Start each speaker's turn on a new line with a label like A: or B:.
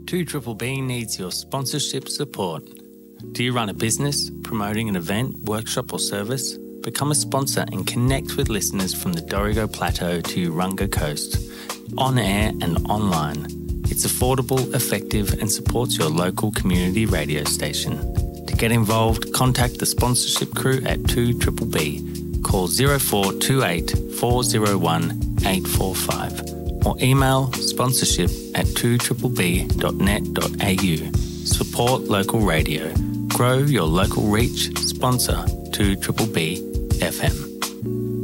A: 2BBB needs your sponsorship support. Do you run a business, promoting an event, workshop or service? Become a sponsor and connect with listeners from the Dorrigo Plateau to Urunga Coast, on air and online. It's affordable, effective and supports your local community radio station. To get involved, contact the sponsorship crew at 2BBB. Call 0428 401 845 or email sponsorship@2BBB.net.au. Support local radio. Grow your local reach. Sponsor 2BBB FM.